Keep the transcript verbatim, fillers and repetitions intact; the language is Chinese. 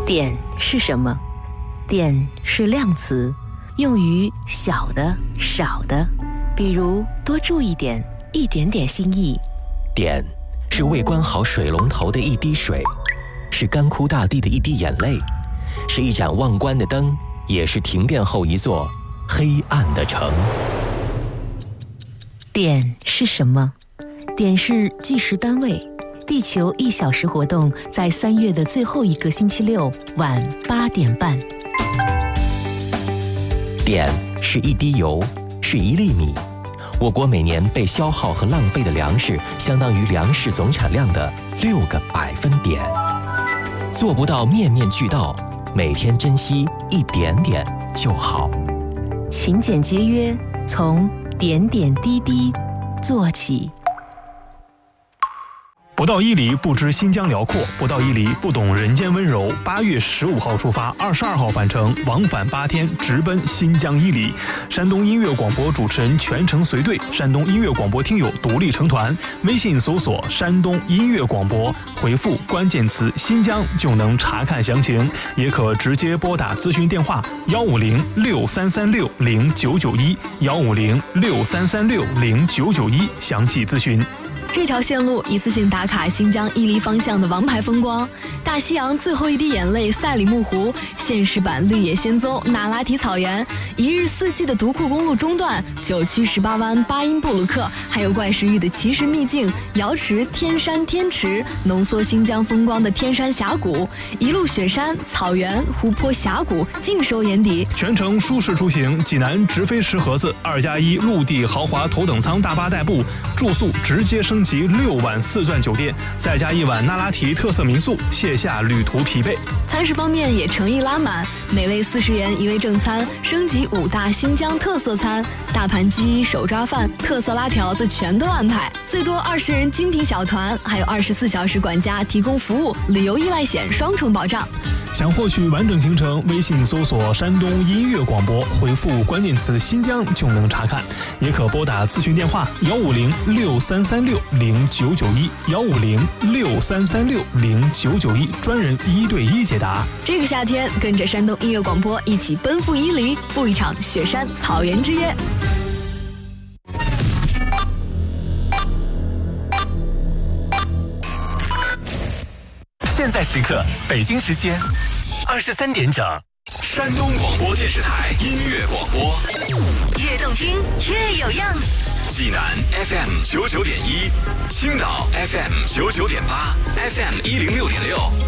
点是什么？点是量词，用于小的、少的，比如多注意点、一点点心意。 点是未关好水龙头的一滴水，是干枯大地的一滴眼泪，是一盏忘关的灯，也是停电后一座黑暗的城。 点是什么？点是计时单位。地球一小时活动在三月的最后一个星期六晚八点半。 点是一滴油，是一粒米。我国每年被消耗和浪费的粮食，相当于粮食总产量的六个百分点。做不到面面俱到，每天珍惜一点点就好。 勤俭节约，从点点滴滴做起。 不到伊犁不知新疆辽阔，不到伊犁不懂人间温柔。八月十五号出发，二十二号返程，往返八天，直奔新疆伊犁。山东音乐广播主持人全程随队，山东音乐广播听友独立成团。微信搜索山东音乐广播，回复关键词新疆就能查看详情，也可直接拨打咨询电话幺五零六三三六零九九一幺五零六三三六零九九一详细咨询。 这条线路一次性打卡新疆伊犁方向的王牌风光：大西洋最后一滴眼泪赛里木湖、现实版绿野仙踪那拉提草原、一日四季的独库公路中段、九曲十八弯巴音布鲁克，还有怪石峪的奇石秘境瑶池天山天池，浓缩新疆风光的天山峡谷，一路雪山、草原、湖泊、峡谷尽收眼底。 全程舒适出行，济南直飞石河子，二加一陆地豪华头等舱大巴代步，住宿直接升级六晚四钻酒店，再加一晚那拉提特色民宿，卸下旅途疲惫。 餐食方面也诚意拉满，每位四十元一位正餐，升级五大新疆特色餐，大盘鸡、手抓饭、特色拉条子全都安排，最多二十人精品小团，还有二十四小时管家提供服务，旅游意外险双重保障。 想获取完整行程，微信搜索山东音乐广播，回复关键词新疆就能查看，也可拨打咨询电话幺五零六三三六零九九一幺五零六三三六零九九一，专人一对一解答。 这个夏天，跟着山东音乐广播一起奔赴伊犁，赴一场雪山草原之约。 现在时刻，北京时间二十三点整，山东广播电视台音乐广播， 越动听越有样。 济南 F M 九九点一，青岛 F M 九九点八 ，F M 一零六点六。